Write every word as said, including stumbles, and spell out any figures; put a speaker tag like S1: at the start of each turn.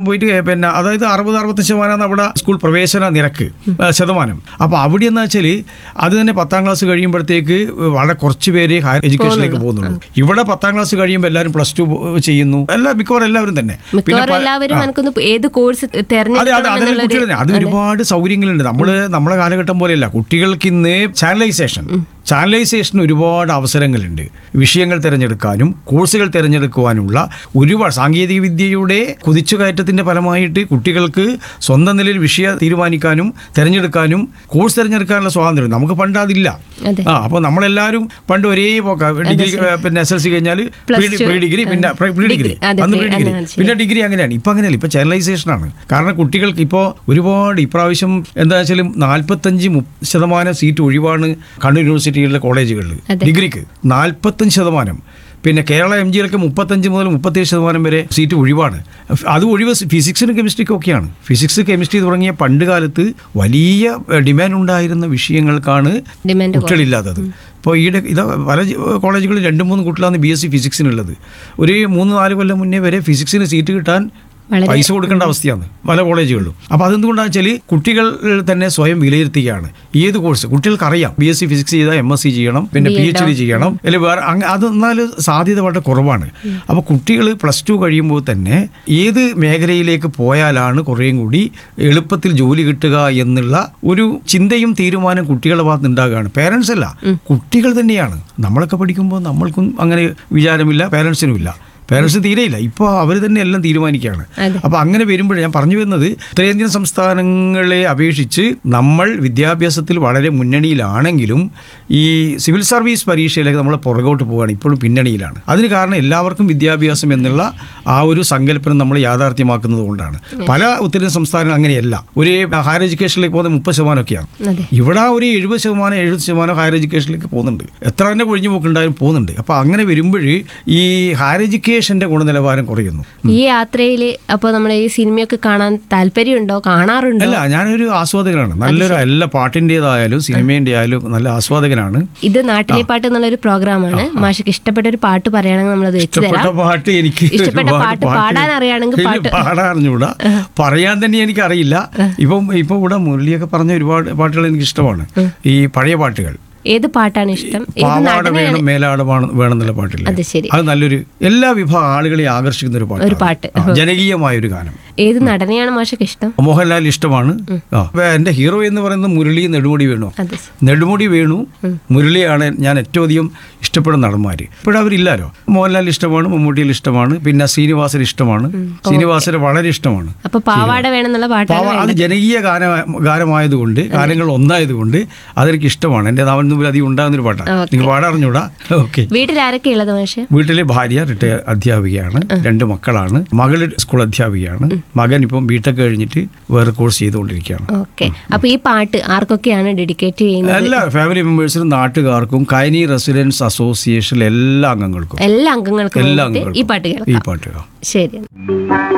S1: പോയിട്ട് പിന്നെ അതായത് അറുപത് അറുപത്തഞ്ച് ശതമാനം അവിടെ സ്കൂൾ പ്രവേശന നിരക്ക് ശതമാനം. അപ്പോൾ അവിടെ എന്ന് വെച്ചാൽ അത് തന്നെ പത്താം ക്ലാസ് കഴിയുമ്പോഴത്തേക്ക് വളരെ കുറച്ച് പേര് ഹയർ എഡ്യൂക്കേഷനിലേക്ക് പോകുന്നുള്ളൂ. ഇവിടെ പത്താം ക്ലാസ് കഴിയുമ്പോൾ എല്ലാവരും പ്ലസ് ടു ചെയ്യുന്നു, എല്ലാ മിക്കവാറും എല്ലാവരും തന്നെ. പിന്നെ അത് ഒരുപാട് സൗകര്യങ്ങളുണ്ട്. നമ്മള് നമ്മളെ കാലഘട്ടം പോലെയല്ല. കുട്ടികൾക്ക് ഇന്ന് ചാനലൈസേഷൻ ചാനലൈസേഷന് ഒരുപാട് അവസരങ്ങളുണ്ട്. വിഷയങ്ങൾ തിരഞ്ഞെടുക്കാനും കോഴ്സുകൾ തിരഞ്ഞെടുക്കുവാനുള്ള ഒരുപാട് സാങ്കേതിക വിദ്യയുടെ കുതിച്ചുകയറ്റത്തിന്റെ ഫലമായിട്ട് കുട്ടികൾക്ക് സ്വന്തം നിലയിൽ വിഷയം തീരുമാനിക്കാനും തിരഞ്ഞെടുക്കാനും കോഴ്സ് തിരഞ്ഞെടുക്കാനുള്ള സ്വാതന്ത്ര്യം നമുക്ക് പണ്ട് അതില്ല. ആ അപ്പോൾ നമ്മളെല്ലാവരും പണ്ട് ഒരേ പോക്ക ഡിഗ്രി പിന്നെ എസ് എൽ സി കഴിഞ്ഞാൽ പ്രീ ഡിഗ്രി പിന്നെ പ്രീ ഡിഗ്രി അന്ന് പ്രീ ഡിഗ്രി പിന്നെ ഡിഗ്രി അങ്ങനെയാണ്. ഇപ്പം അങ്ങനെയല്ല. ഇപ്പം ചാനലൈസേഷനാണ്. കാരണം കുട്ടികൾക്ക് ഇപ്പോൾ ഒരുപാട് ഇപ്രാവശ്യം എന്താ വെച്ചാലും നാൽപ്പത്തഞ്ച് ശതമാനം സീറ്റ് ഒഴിവാണ് കണ്ണൂർ യൂണിവേഴ്സിറ്റി കോളേജുകളിൽ ഡിഗ്രിക്ക് നാൽപ്പത്തഞ്ച് ശതമാനം. പിന്നെ കേരള എം ജിയിലൊക്കെ മുപ്പത്തഞ്ച് മുതൽ മുപ്പത്തേഴ് ശതമാനം വരെ സീറ്റ് ഒഴിവാണ്. അത് ഒഴിവ് ഫിസിക്സിനും കെമിസ്ട്രിക്കും ഒക്കെയാണ്. ഫിസിക്സ് കെമിസ്ട്രി തുടങ്ങിയ പണ്ട് കാലത്ത് വലിയ ഡിമാൻഡ് ഉണ്ടായിരുന്ന വിഷയങ്ങൾക്കാണ് കുട്ടികളില്ലാത്തത്. ഇപ്പോൾ ഈയിടെ ഇത് പല കോളേജുകളിൽ രണ്ട് മൂന്ന് കുട്ടികളാണ് ബി എസ് സി ഫിസിക്സിനുള്ളത്. ഒരു മൂന്ന് നാല് കൊല്ലം മുന്നേ വരെ ഫിസിക്സിന് സീറ്റ് കിട്ടാൻ പൈസ കൊടുക്കേണ്ട അവസ്ഥയാണ് പല കോളേജുകളിലും. അപ്പോൾ അതെന്തുകൊണ്ടാണെന്ന് വെച്ചാൽ കുട്ടികൾ തന്നെ സ്വയം വിലയിരുത്തുകയാണ് ഏത് കോഴ്സ് കുട്ടികൾക്ക് അറിയാം. ബി എസ് സി ഫിസിക്സ് ചെയ്താൽ എം എസ് സി ചെയ്യണം, പിന്നെ പി എച്ച് ഡി ചെയ്യണം, അല്ലെങ്കിൽ വേറെ അതെന്നാൽ സാധ്യത വളരെ കുറവാണ്. അപ്പോൾ കുട്ടികൾ പ്ലസ് ടു കഴിയുമ്പോൾ തന്നെ ഏത് മേഖലയിലേക്ക് പോയാലാണ് കുറേയും കൂടി എളുപ്പത്തിൽ ജോലി കിട്ടുക എന്നുള്ള ഒരു ചിന്തയും തീരുമാനം കുട്ടികളുടെ ഭാഗത്ത് ഉണ്ടാകുകയാണ്. പേരൻസ് അല്ല, കുട്ടികൾ തന്നെയാണ്. നമ്മളൊക്കെ പഠിക്കുമ്പോൾ നമ്മൾക്കും അങ്ങനെ വിചാരമില്ല, പേരൻസിനും ഇല്ല. പേരൻസ് തീരെയില്ല. ഇപ്പോൾ അവർ തന്നെ എല്ലാം തീരുമാനിക്കുകയാണ്. അപ്പോൾ അങ്ങനെ വരുമ്പോൾ ഞാൻ പറഞ്ഞു വരുന്നത് ഉത്തരേന്ത്യൻ സംസ്ഥാനങ്ങളെ അപേക്ഷിച്ച് നമ്മൾ വിദ്യാഭ്യാസത്തിൽ വളരെ മുന്നണിയിലാണെങ്കിലും ഈ സിവിൽ സർവീസ് പരീക്ഷയിലേക്ക് നമ്മൾ പുറകോട്ട് പോവുകയാണ്, ഇപ്പോഴും പിന്നണിയിലാണ്. അതിന് കാരണം എല്ലാവർക്കും വിദ്യാഭ്യാസം എന്നുള്ള ആ ഒരു സങ്കല്പനം നമ്മൾ യാഥാർത്ഥ്യമാക്കുന്നത് കൊണ്ടാണ്. പല ഉത്തരേന്ത്യൻ സംസ്ഥാനങ്ങൾ അങ്ങനെയല്ല. ഒരു ഹയർ എഡ്യൂക്കേഷനിലേക്ക് പോകുന്നത് മുപ്പത് ശതമാനമൊക്കെയാണ്. ഇവിടെ ഒരു എഴുപത് ശതമാനം എഴുപത് ശതമാനം ഹയർ എഡ്യൂക്കേഷനിലേക്ക് പോകുന്നുണ്ട്. എത്ര തന്നെ കൊഴിഞ്ഞു പോക്കുണ്ടായാലും പോകുന്നുണ്ട്. അപ്പോൾ അങ്ങനെ വരുമ്പോൾ ഈ ഹയർ എഡ്യൂക്കേഷൻ ഗുണനിലവാരം കുറയുന്നു.
S2: ഈ യാത്രയിൽ അപ്പോൾ നമ്മൾ ഈ സിനിമയൊക്കെ കാണാൻ താല്പര്യമുണ്ടോ, കാണാറുണ്ടോ?
S1: അല്ല, ഞാനൊരു ആസ്വാദകനാണ്. നല്ലൊരു എല്ലാ പാട്ടിൻ്റെതായാലും സിനിമേൻ്റെ ആയാലും നല്ല ആസ്വാദകനാണ്.
S2: ഇത് നാട്ടിലെ പാട്ട് എന്നുള്ളൊരു പ്രോഗ്രാമാണ്. മാഷക്ക് ഇഷ്ടപ്പെട്ട ഒരു പാട്ട് പറയുകയാണെങ്കിൽ നമ്മളത് വെച്ച് തരാം.
S1: പാട്ട് എനിക്ക്
S2: ഇഷ്ടപ്പെട്ട പാട്ട് പാടാൻ അറിയാണെങ്കിൽ
S1: പാടാറിഞ്ഞൂടാ, പറയാൻ തന്നെ എനിക്കറിയില്ല. ഇപ്പം ഇപ്പൊ ഇവിടെ മുരളിയൊക്കെ പറഞ്ഞ ഒരുപാട് പാട്ടുകൾ എനിക്ക് ഇഷ്ടമാണ്. ഈ പഴയ പാട്ടുകൾ.
S2: ഏത് പാട്ടാണ് ഇഷ്ടം?
S1: പാവാട വേണം മേലാട വേണം എന്നുള്ള പാട്ടില്ല, അത് നല്ലൊരു എല്ലാ വിഭാഗം ആളുകളെ ആകർഷിക്കുന്ന ഒരു പാട്ട്, ജനകീയമായ ഒരു ഗാനം.
S2: ഏത് നടനെയാണ് മാഷക്ക് ഇഷ്ടം?
S1: മോഹൻലാൽ ഇഷ്ടമാണ്. എന്റെ ഹീറോ എന്ന് പറയുന്നത് മുരളി നെടുമുടി വേണു. നെടുമുടി വേണു മുരളിയാണ് ഞാൻ ഏറ്റവും അധികം ഇഷ്ടപ്പെടുന്ന നടന്മാര്. ഇപ്പോഴും അവരില്ലാലോ. മോഹൻലാൽ ഇഷ്ടമാണ്, മമ്മൂട്ടിയിൽ ഇഷ്ടമാണ്, പിന്നെ ശ്രീനിവാസൻ ഇഷ്ടമാണ്. ശ്രീനിവാസന് വളരെ ഇഷ്ടമാണ്.
S2: അപ്പൊ പാവാട വേണമെന്നുള്ള പാട്ട്
S1: അത് ജനകീയ ഗാന ഗാനമായതുകൊണ്ട് ഗാനങ്ങൾ ഒന്നായതുകൊണ്ട് അതെനിക്ക് ഇഷ്ടമാണ്. എന്റെ നാവൻ മുമ്പിൽ അധികം ഉണ്ടാകുന്നൊരു പാട്ടാണ്. നിങ്ങൾ പാടാറിഞ്ഞൂടാ. ഓക്കെ.
S2: വീട്ടിൽ ആരൊക്കെ ഉള്ളത് മാഷെ?
S1: വീട്ടിലെ ഭാര്യ റിട്ടയർ അധ്യാപികയാണ്, രണ്ട് മക്കളാണ്. മകള് സ്കൂൾ അധ്യാപികയാണ്, മകൻ ഇപ്പം ബിടെക് കഴിഞ്ഞിട്ട് വേറെ കോഴ്സ് ചെയ്തുകൊണ്ടിരിക്കുകയാണ്.
S2: ഓക്കെ. അപ്പൊ ഈ പാട്ട് ആർക്കൊക്കെയാണ് ഡെഡിക്കേറ്റ് ചെയ്യുന്നത്?
S1: എല്ലാ ഫാമിലി മെമ്പേഴ്സിനും, നാട്ടുകാർക്കും, കൈനി റെസിഡൻസ് അസോസിയേഷൻ എല്ലാ അംഗങ്ങൾക്കും
S2: എല്ലാ അംഗങ്ങൾക്കും
S1: എല്ലാ അംഗങ്ങൾക്കും
S2: ഈ പാട്ട്
S1: ഈ പാട്ട്
S2: ശരി.